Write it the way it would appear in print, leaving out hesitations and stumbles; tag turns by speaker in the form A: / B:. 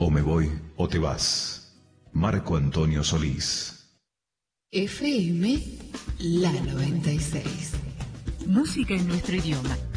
A: o me voy o te vas. Marco Antonio Solís.
B: FM La 96. Música en nuestro idioma.